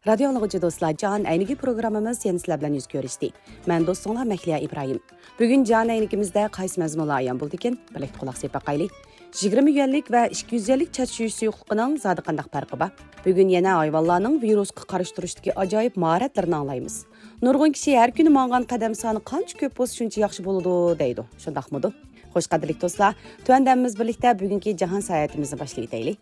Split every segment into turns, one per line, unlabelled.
Radio anlıqıcı dostlar, Can Əynigi programımız yeni sizlər bilan yüz görüşdü. Mən dostunlar Məhliya İbrahim. Bugün Can Əynigimizdə qaysı məzmunlar ayan buldu ekan? Birlikdə qulaq asıb baxaylik. 20 yillik və 200 yillik çachuyish suyuqligining zodi qandaq farqi bor? Bugun yana hayvonlarning virusga qarshi turishdagi ajoyib mahoratlarini anglaymiz. Nurg'un kishi har kuni mang'an qadam soni qancha ko'p bo'lsa shuncha yaxshi bo'ladi deydi. Shundaqmidi? Xo'sh qadrli do'stlar, tuandamiz birlikda bugungi jahon sayohatimizni boshlaylik.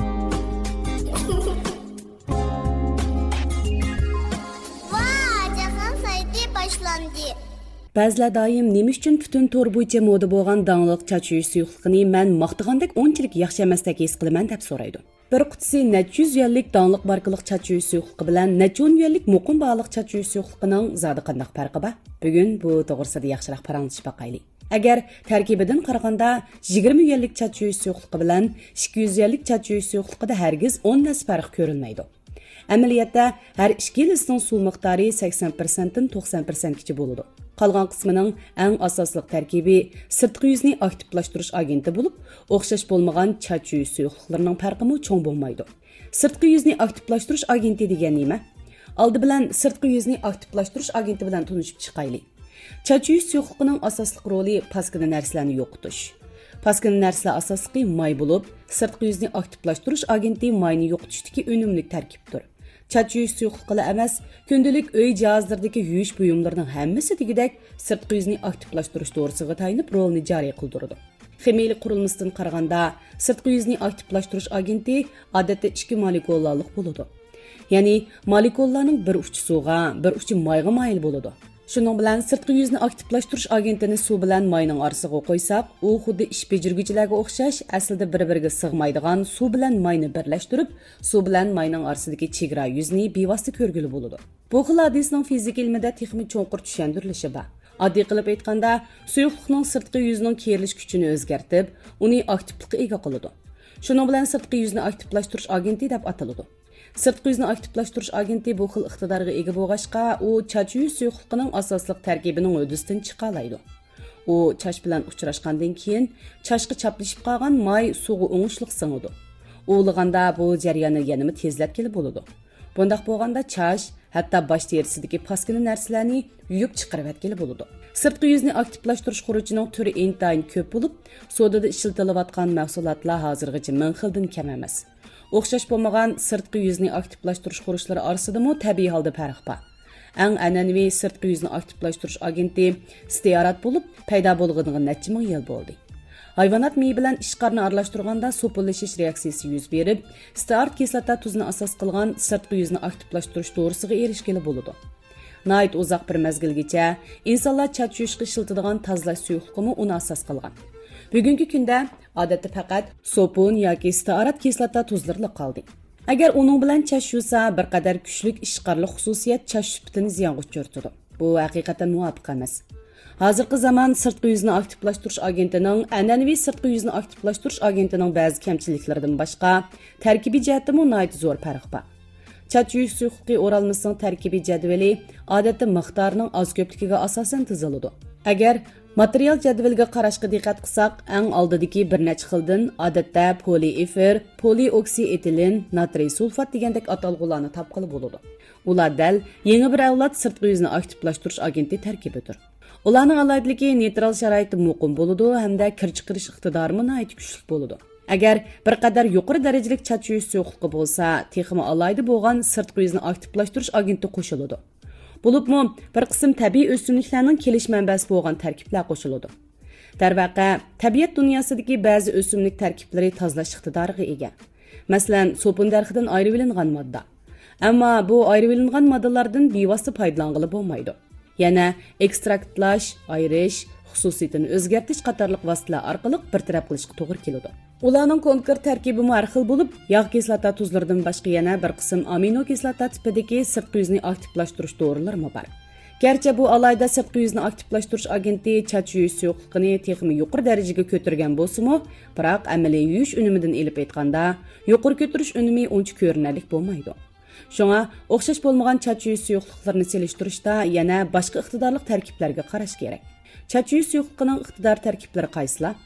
Ba'zilar doim nima uchun butun to'r bo'yicha moda bo'lgan dangliq chachuyish suyuqligini men maqtagandek unchalik yaxshi emasdek his qilaman deb so'raydi. Bir qutisi necha yuz yillik dangliq markalik chachuyish suyuqligi bilan necha o'n yillik muqim bog'liq chachuyish suyuqligining zodi qanday farqi bor? Bugun bu to'g'risida yaxshiroq paranglashib boqaylik. Agar tarkibidan qaraganda 20 yillik chachuyish suyuqligi bilan 200 yillik chachuyish suyuqligida hargiz 10 nas farq ko'rinmaydi. Amaliyotda har ikki yilning suv miqdori 80% dan 90% gacha bo'ladi. Qolgan qismining eng asosli tarkibi sirtqi yuzni aktivlashtirish agenti bo'lib, o'xshash bo'lmagan chachuyish suyuqliklarining farqimi cho'ng bo'lmaydi. Sirtqi yuzni aktivlashtirish agenti degan nima? Oldi bilan sirtqi yuzni aktivlashtirish agenti bilan tanishib chiqaylik. Chachuyish suyuqligining asosli roli paskina narsalarni yo'qotish. Paskina narsalar asosli may bo'lib, sirtqi yuzni aktivlashtirish agenti mayni yo'qotishdagi unumli tarkibdir. Chachuyish suyuqligilar emas, kundalik uy jihozlaridagi yuvish buyumlarining hammasi degidek sirtqi yuzni aktivlashtirish to'g'risiga tayinib rolni joriy qildiradi. Ximiyalik qurilmasidan qaraganda, sirtqi yuzni aktivlashtirish agenti odatda 2 molekulalarlik bo'ladi. Ya'ni molekulalarning bir uchi suvga, bir uchi mayga moyil bo'ladi. Shuning bilan sirtqi yuzni aktivlashtirish agentini suv bilan mayning orasiga qo'ysak, u xuddi ish bejirguvchilarga o'xshash aslida bir-biriga sig'maydigan suv bilan mayni birlashtirib, suv bilan mayning orasidagi chegara yuzni bevosita ko'rgili bo'ladi. Bu xil hadisning fizik ilmida texnik cho'nqur tushuntirilishi bor. Oddiy qilib aytganda, suyuqlikning sirtqi yuzining kerilish kuchini o'zgartib, uni aktivlikka ega qiladi. Shuning bilan sirtqi yuzni aktivlashtirish agenti deb ataladi. Sirtqi yuzni aktivlashtirish agenti bu xil iqtidorga ega bo'lg'achqa, u chachuyish suyuqligining asosli tarkibining o'disidan chiqa oladi. U chash bilan uchrashgandan keyin chashga chaplashib qolgan may suvga o'ngishliq singadi. O'liganda bu jarayonni yanada tezlab kelib bo'ladi. Bundaq bo'lganda chash hatto bosh terisidagi paskina narsalarni yuyib chiqarib etkili bo'ladi. Sirtqi yuzni aktivlashtirish xurujining turi intayin ko'p bo'lib, sodada ishlatilayotgan mahsulotlar hozirgacha 1000 xildan kam emas. O'xshash bo'lmagan sirtqi yuzni aktivlashtirish xurujlari orasidami tabiiy holda farq bor. Eng an'anaviy sirtqi yuzni aktivlashtirish agenti stearat bo'lib, paydo bo'lganiga necha ming yil bo'ldi. Hayvonot miyi bilan ishqarni aralashtirganda so'pillashish reaksiyasi yuz berib, stearat kislota tuzini asos qilgan sirtqi yuzni aktivlashtirish to'g'risiga erishgili bo'ladi. Nayt uzoq bir mezgilgacha insonlar chachuyishga ishlatadigan tozalash suyuqligini uni asos qilgan. Bugungi kunda odatda faqat sopun yoki stearat kislota tuzlari qoldi. Agar uning bilan chash yuvsa, bir qadar kuchli ishqarli xususiyat chash sutini ziyonga uchirtadi. Bu haqiqatan muvofiq emas. Hozirgi zamon sirtqi yuzni aktivlashtirish agentining an'anaviy sirtqi yuzni aktivlashtirish agentining ba'zi kamchiliklaridan boshqa tarkibiy jihatdan nayt zo'r farq bor. Chachuyish suyuqligi o'ralmasining tarkibiy jadvali odatda miqdorining oz ko'pligiga asosan tuziladi. Agar material jadvaliga qarashga diqqat qilsak, eng oldidagi bir necha xildan odatda poliefer, polioksietilin, natriy sulfat degandek atalg'ularni topqili bo'ladi. Ular dal yangi bir avlod sirtqi yuzni aktivlashtirish agenti tarkibidir. Ularning alohidligi neytral sharoitda muqim bo'ladi hamda kir chiqarish iqtidori nihoyat kuchli bo'ladi. Agar bir qadar yuqori darajalik chachuyish suyuqligi bo'lsa, texmi alohida bo'lgan sirtqi yuzni aktivlashtirish agenti qo'shiladi. Bo'libmi bir qism tabiiy o'simliklarning kelish manbasi bo'lgan tarkiblar qo'shiladi. Darvaqa, tabiat dunyosidagi ba'zi o'simlik tarkiblari tozalash iqtidoriga ega. Masalan, sopun darxidan ayrib olingan modda. Ammo bu ayrib olingan moddalardan bevosita foydalanғili bo'lmaydi. Yana ekstraktlash, ayirish, xususiyatini o'zgartirish qatorliq vositalar orqali bir taraf qilishga to'g'ri keladi. Ularning konkret tarkibi har xil bo'lib, yog' kislota tuzlaridan boshqa yana bir qism amino kislota tipidagi sirtqi yuzni aktivlashtirish dorilarmi bor. Garchi bu alayda sirtqi yuzni aktivlashtirish agenti chachuyish suyuqligini texnik yuqori darajaga ko'targan bo'lsa-mu, biroq amaliy yuvish unumidan elib aytganda, yuqori ko'tarish unumi uncha ko'rinarli bo'lmaydi. Shunga o'xshash bo'lmagan chachuyish suyuqliklarini selishtirishda yana boshqa iqtidorli tarkiblarga qarash kerak. Chachuyish suyuqligining iqtidor tarkiblari qaysilar?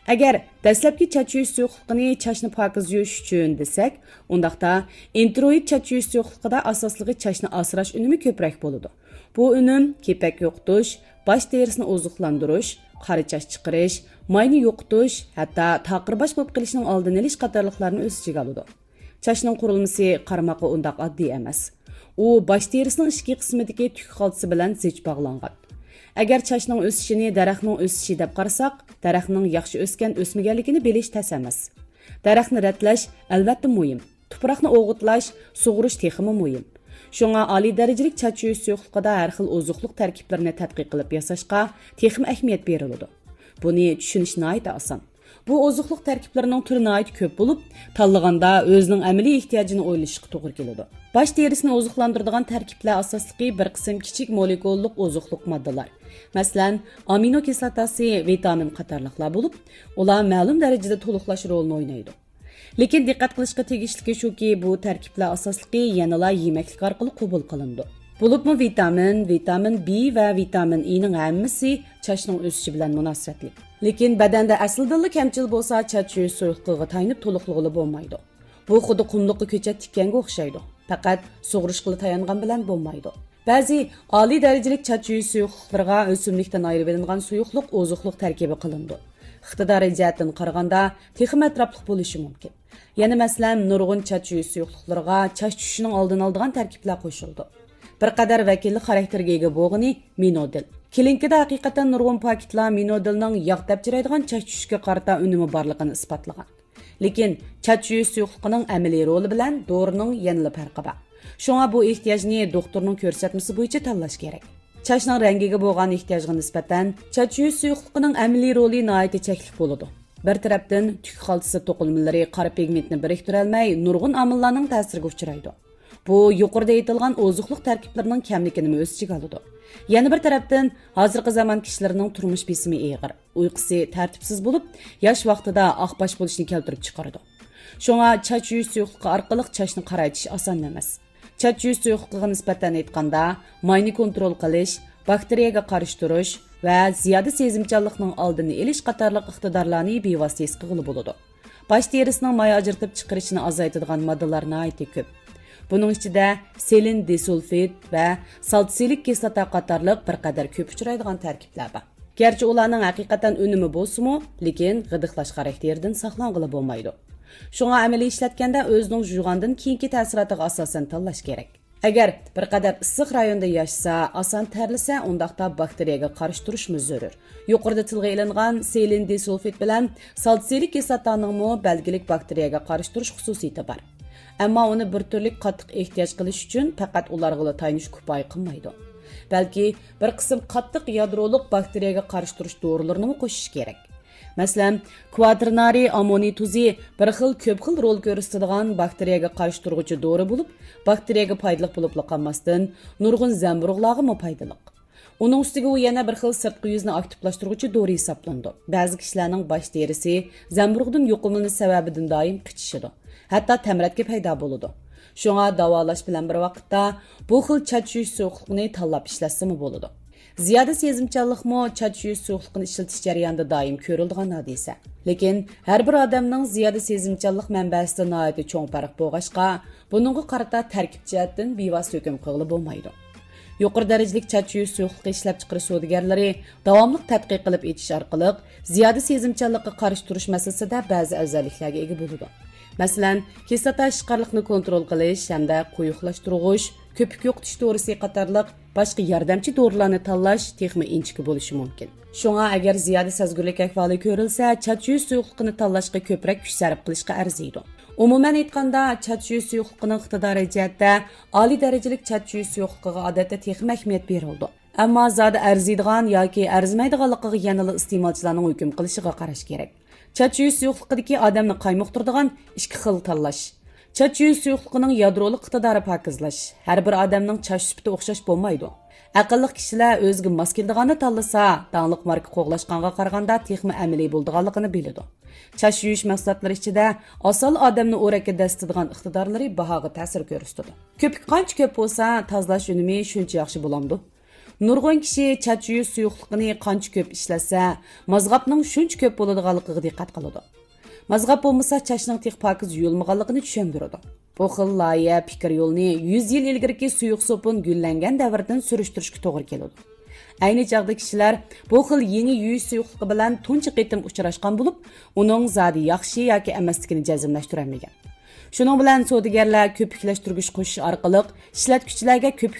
Agar dastlabki chach yuvish suyuqligini chashni pokiz yuvish uchun desak, undaqda introid chach yuvish suyuqligida asosligi chashni asrash unumi ko'proq bo'ladi. Bu unum kepak yo'qotish, bosh terisini oziqlantirish, qora chash chiqarish, mayni yo'qotish, hatto taqirbosh bo'lib qolishning oldini olish qatorliqlarni o'z ichiga oladi. Chashning qurilmasi qarmoqqa undaq oddiy emas. U bosh terisining ichki qismidagi tuk xaltasi bilan zich bog'langan. Agar chashning o'sishini daraxtning o'sishi deb qarasak, daraxtning yaxshi o'sgan o'smaganligini bilish tas emas. Daraxtni ratlash albatta muhim. Tuproqni o'g'itlash, sug'urish texmi muhim. Shunga oliy darajalik chach yuvish suyuqligida har xil oziqlik tarkiblarini tadqiq qilib yasashga texmi ahamiyat beriladi. Buni tushunish nihoyat oson. Bu oziqlik tarkiblarining turi nihoyat ko'p bo'lib, tanlaganda o'zining amaliy ehtiyojini o'ylashga to'g'ri keladi. Bosh terisini oziqlantiradigan tarkiblar asosligi bir qism kichik molekullik oziqlik moddalar. Masalan, amino kislotasi, vitamin qatorliqlar bo'lib, ular ma'lum darajada to'liqlash rolini o'ynaydi. Lekin diqqat qilishga tegishligi shuki, bu tarkiblar asosligi yanada yemaklik orqali qabul qilindi. Bo'libmi vitamin B va vitamin E ning hammasi chashning o'sishi bilan munosabatli. Lekin badanda aslida kamchil bo'lsa, chach yuvish suyuqligiga tayinib to'liqlig'i bo'lmaydi. Bu xuddi qumliqqa ko'chat tikkanga o'xshaydi. Faqat sug'urishga tayangan bilan bo'lmaydi. Ba'zi oliy darajalik chach yuvish suyuqliklariga o'simlikdan ayirib olingan suyuqlik oziqlik tarkibi qilindi. Iqtidoriy jihatdan qaraganda texim atrofli bo'lishi mumkin. Yana masalan, nurg'un chach yuvish suyuqliklariga chach tushishining oldini oladigan tarkiblar qo'shildi. Bir qadar vakilli xarakterga ega bo'lgani minodil. Kelinkida haqiqatan nurg'un paketlar minodilning yog' dapchiraydigan chach tushishga qarata unumi borligini isbotlagan. Lekin chach yuvish suyuqligining amaliy roli bilan dorining yanada farqi bor. Shunga bu ehtiyojni doktorning ko'rsatmasi bo'yicha tanlash kerak. Chashning rangiga bo'lgan ehtiyojga nisbatan chach yuvish suyuqligining amaliy roli nihoyat cheklik bo'ladi. Bir tarafdan tuk xaltasi to'qilmalari qora pigmentni biriktirib olmay, nurg'un omillarning ta'siriga uchraydi. Bu yuqorida aytilgan oziqlik tarkiblarining kamligini o'z ichiga oladi. Yana bir tarafdan hozirgi zamon kishilarining turmush besimi og'ir, uyqusi tartibsiz bo'lib, yosh vaqtida oqbosh bo'lishni keltirib chiqaradi. Shunga chach yuvish suyuqligi orqali chashni qaraytish oson emas. Chach yuvish suyuqligiga nisbatan aytganda, mayni kontrol qilish, bakteriyaga qarshi turish va ziyoda sezimchanlikning oldini olish qatorliq iqtidorlarni bevosita his qilib bo'ladi. Bosh terisining may ajratib chiqarishini azaytadigan moddalar nihoyat ko'p. Bunun ichida selin disulfid va saltsilik kislota qatorliq bir qadar ko'p uchraydigan tarkiblar bor. Gerçi ularning haqiqatan unumi bo'lsa-mu, lekin g'idiqlash xarakteridan saqlanғылы bo'lmaydi. Shunga amaliy ishlatganda o'zining yug'andan keyingi ta'sirotiga asosan tanlash kerak. Agar bir qadar issiq rayonda yashasa, oson terlasa, undaqda bakteriyaga qarshi turishimiz zarur. Yuqorida tilga ilingan selin disulfid bilan saltsilik kislotaning belgilik bakteriyaga qarshi turish xususiyati bor. Ammo uni bir turli qattiq ehtiyoj qilish uchun faqat ularga tayinish kifoya qilmaydi. Balki bir qism qattiq yadroliq bakteriyaga qarshi turish dorilarini qo'shish kerak. Masalan, quaternary ammoniy tuzi bir ko'p xil rol ko'rsatadigan bakteriyaga qarshi turuvchi dori bo'lib, bakteriyaga foydali bo'lib qolmasdan, nurg'un zamburug'larga foydali. Uning ustiga u yana bir xil sirtqi yuzni aktivlashtiruvchi dori hisoblandi. Ba'zi kishilarning bosh terisi zamburug'dan yo'qolmani sababidan doim qichishidi. Hatto tamratga paydo bo'ladi. Shunga davolash bilan bir vaqtda bu xil chach yuvish suyuqligini tanlab ishlatsa bo'ladi. Ziyoda sezimchanlikmi chach yuvish suyuqligini ishlatish jarayonida doim ko'riladigan hodisa. Lekin har bir odamning ziyoda sezimchanlik manbasida nihoyat cho'ng farq bo'lg'achqa, buningga qarata tarkib jihatdan bevosita hukm qilib bo'lmaydi. Yuqori darajalik chach yuvish suyuqligi ishlab chiqarish savdogarlari davomli tadqiq qilib etish orqali ziyoda sezimchanlikka qarshi turish masalasida ba'zi afzalliklarga ega bo'ladi. Masalan, kislota ishqarliqni kontrol qilish hamda quyuqlashtirg'ish, ko'pik yo'qotish to'g'risi qatorliq boshqa yordamchi dorilarni tanlash texmi inchiki bo'lishi mumkin. Shunga agar ziyoda sezgurlik ahvoli ko'rilsa, chach yuvish suyuqligini tanlashga ko'proq kuch sarf qilishga arziydi. Umuman aytganda, chach yuvish suyuqligining iqtidori jihatda oliy darajalik chach yuvish suyuqligiga odatda texmi ahamiyat berildi. Ammo zodi arziydigan yoki arzimaydiganligiga yanada iste'molchilarning hukm qilishiga qarash kerak. Chach yuvish suyuqligidagi odamni qaymoqtiradigan ikki xil tanlash. Chach yuvish suyuqligining yadroliq iqtidori pokizlash. Har bir odamning chach sifati o'xshash bo'lmaydi. Aqlli kishilar o'ziga mos keladiganini tanlasa, dangliq marka qo'g'lashganga qaraganda texmi amaliy bo'lganligini biladi. Chach yuvish mahsulotlari ichida asal odamni o'rakka dastadigan iqtidorlari bahoga ta'sir ko'rsatadi. Ko'pik qancha ko'p bo'lsa, tozalash unumi shuncha yaxshi bo'lamdi. Nurg'un kishi chat yuvish suyuqligini qancha ko'p ishlatsa, mazg'abning shuncha ko'p bo'ladiganligiga diqqat qiladi. Mazg'ab bo'lmasa chachning tiq pokiz yuyilmaganligini tushundiradi. Bu xil loyiha fikr yo'lni 100 yil ilgariki suyuq sopun gullangan davrdan surishtirishga to'g'ri keladi. Ayni chaqda kishilar bu xil yeni yuvish suyuqligi bilan tunchi qitim uchrashgan bo'lib, uning zodi yaxshi yoki emasligini jazmlashtirolmagan. Shuning bilan savdogarlar ko'piklashtirish qo'shish orqali ishlatuvchilarga ko'pik